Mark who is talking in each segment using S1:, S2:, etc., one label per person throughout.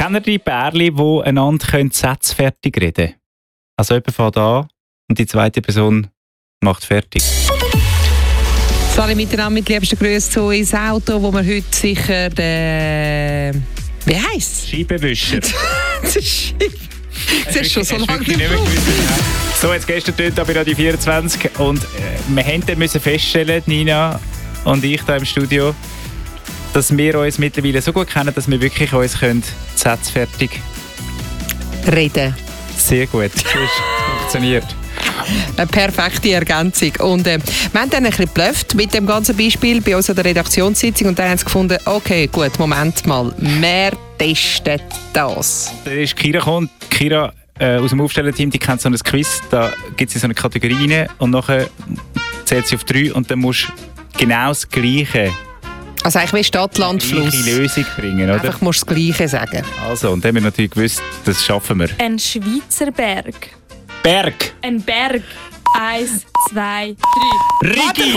S1: Kennen die Pärchen, die einander Sätze fertig reden können? Also jemand fängt an und die zweite Person macht fertig.
S2: Alle miteinander mit liebsten Grüßen zu ins Auto, wo wir heute sicher den... Wie heisst es?
S1: Scheibenwischer.
S2: Das ist schon so lange nicht mehr.
S1: So, jetzt gestern tönt aber die 24 und wir mussten feststellen, Nina und ich hier im Studio, dass wir uns mittlerweile so gut kennen, dass wir wirklich uns die Sätze fertig
S2: reden.
S1: Sehr gut, das funktioniert.
S2: Eine perfekte Ergänzung. Und wir haben dann ein bisschen geblufft mit dem ganzen Beispiel bei uns an der Redaktionssitzung und dann haben sie gefunden, okay, gut, Moment mal, wir testen das.
S1: Da ist Kira gekommen. Kira aus dem Aufstellerteam, die kennt so ein Quiz, da gibt es so eine Kategorie rein und nachher zählt sie auf 3 und dann musst du genau das Gleiche.
S2: Also eigentlich wie Stadt, Land, Fluss.
S1: Die Lösung bringen, oder?
S2: Einfach musst du das Gleiche sagen.
S1: Also, und dann haben wir natürlich gewusst, das schaffen wir.
S3: Ein Schweizer Berg.
S1: Berg.
S3: Ein Berg. 1, 2, 3.
S1: Rigi.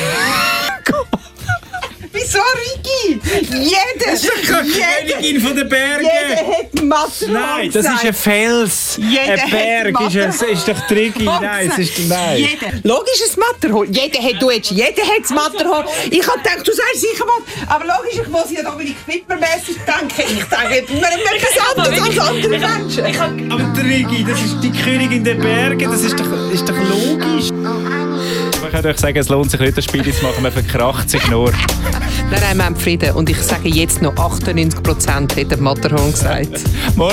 S2: Wieso Rigi? Jeder!
S1: Das ist doch keine Königin von den Bergen!
S2: Jeder hat Matterhorn.
S1: Nein, das ist ein Fels! Ein Berg ist doch die Rigi! Nein, es ist nein!
S2: Logisch ist Matterhorn. Jeder hat das Matterhorn. Ich habe gedacht, du sagst sicher was. Aber logisch, ich muss ja Dominik Wittmer-mässig denken. Ich denke immer etwas anderes als andere Menschen.
S1: Aber die Rigi, das ist die Königin der Berge, das ist doch logisch! Ich kann euch sagen, es lohnt sich nicht, das Spiel zu machen, man verkracht sich nur.
S2: Nein, wir haben Frieden. Und ich sage jetzt noch 98% hat der Matterhorn gesagt.